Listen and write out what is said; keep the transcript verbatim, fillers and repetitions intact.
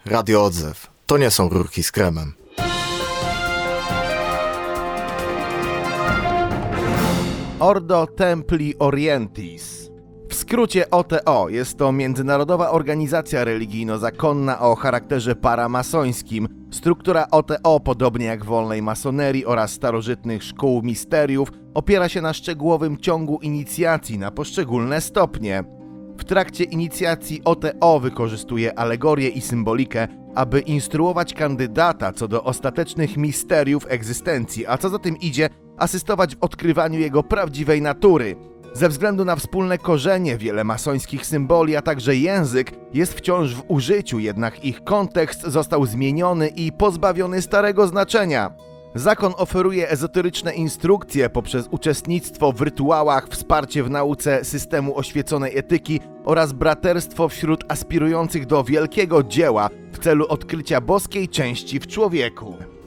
Radio Odzew. To nie są rurki z kremem. Ordo Templi Orientis. W skrócie O T O jest to międzynarodowa organizacja religijno-zakonna o charakterze paramasońskim. Struktura O T O, podobnie jak wolnej masonerii oraz starożytnych szkół misteriów, opiera się na szczegółowym ciągu inicjacji na poszczególne stopnie. W trakcie inicjacji O T O wykorzystuje alegorię i symbolikę, aby instruować kandydata co do ostatecznych misteriów egzystencji, a co za tym idzie, asystować w odkrywaniu jego prawdziwej natury. Ze względu na wspólne korzenie, wiele masońskich symboli, a także język jest wciąż w użyciu, jednak ich kontekst został zmieniony i pozbawiony starego znaczenia. Zakon oferuje ezoteryczne instrukcje poprzez uczestnictwo w rytuałach, wsparcie w nauce systemu oświeconej etyki oraz braterstwo wśród aspirujących do wielkiego dzieła w celu odkrycia boskiej części w człowieku.